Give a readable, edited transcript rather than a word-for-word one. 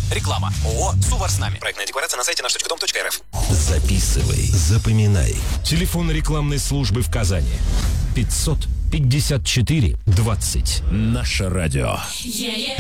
Реклама. ООО «Сувар с нами». Проектная декларация на сайте наш.дом.рф. Записывай, запоминай. Телефон рекламной службы в Казани. 554 20. Наше радио.